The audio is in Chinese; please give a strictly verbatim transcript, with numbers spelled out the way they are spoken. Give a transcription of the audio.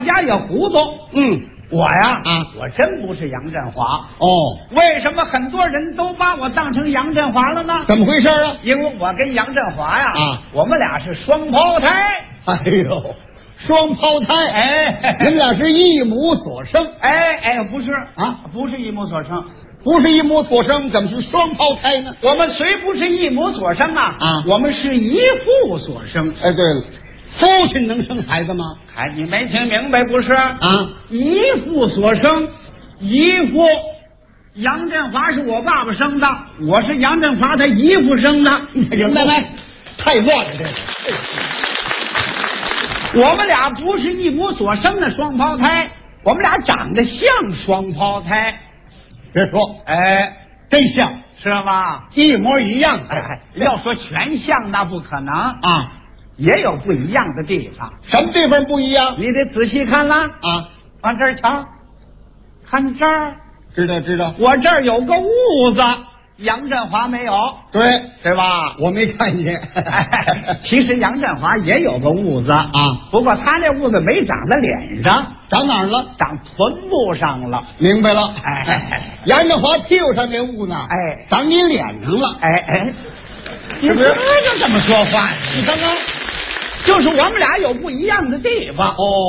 家也糊涂。 嗯， 我呀， 啊， 我真不是杨振华。 哦， 为什么很多人都把我当成杨振华了呢？ 怎么回事啊？ 因为我跟杨振华呀， 啊， 我们俩是双胞胎。 哎呦，双胞胎， 哎， 你们俩是一母所生。 哎哎，不是啊， 不是一母所生。 不是一母所生，怎么是双胞胎呢？ 我们虽不是一母所生啊， 啊， 我们是一父所生。 哎，对了，父亲能生孩子吗？ 哎，你没听明白不是？ 啊， 一父所生，一父，杨振华是我爸爸生的，我是杨振华他姨父生的，明白没？ 太乱了，这个。 我们俩不是一母所生的双胞胎，我们俩长得像双胞胎。 别说， 哎， 真像， 是吧？ 一模一样。 哎，要说全像那不可能啊， 也有不一样的地方。 什么地方不一样？ 你得仔细看啦。 啊， 往这儿瞧，看这儿， 知道知道。 我这儿有个痦子，杨振华没有， 对， 对吧？ 我没看见。 其实杨振华也有个痦子啊， 不过他那痦子没长在脸上， 长哪儿了？ 长臀部上了。 明白了。 哎， 杨振华屁股上那痦呢？ 哎， 长你脸上了。 哎哎， 是不是？ 就这么说话？ 你看看， 就是我们俩有不一样的地方。 哦。